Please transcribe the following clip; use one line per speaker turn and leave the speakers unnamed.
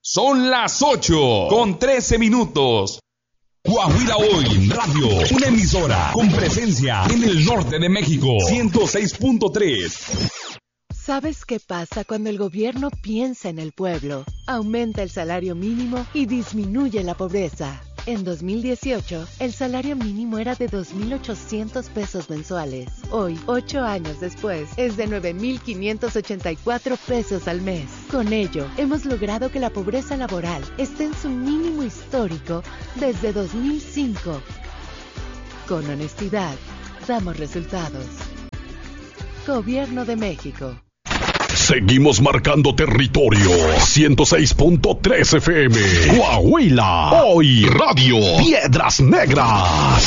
Son las 8:13. Coahuila Hoy Radio, una emisora con presencia en el norte de México, 106.3.
¿Sabes qué pasa cuando el gobierno piensa en el pueblo? Aumenta el salario mínimo y disminuye la pobreza. En 2018, el salario mínimo era de 2,800 pesos mensuales. Hoy, 8 años después, es de 9,584 pesos al mes. Con ello, hemos logrado que la pobreza laboral esté en su mínimo histórico desde 2005. Con honestidad, damos resultados. Gobierno de México.
Seguimos marcando territorio. 106.3 FM. Coahuila. Hoy Radio. Piedras Negras.